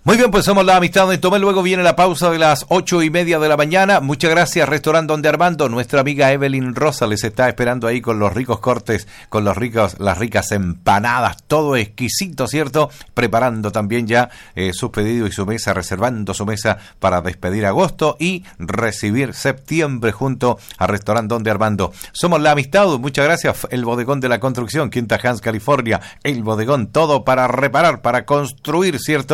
Muy bien, pues somos La Amistad Donde Tomé. Luego viene la pausa de las 8:30 de la mañana. Muchas gracias, Restaurante Donde Armando. Nuestra amiga Evelyn Rosa les está esperando ahí con los ricos cortes, con las ricas empanadas, todo exquisito, ¿cierto? Preparando también ya sus pedidos y su mesa, reservando su mesa para despedir agosto y recibir septiembre junto a Restaurante Donde Armando. Somos La Amistad. Muchas gracias. El Bodegón de la Construcción, Quinta Hans, California. El Bodegón, todo para reparar, para construir, ¿cierto?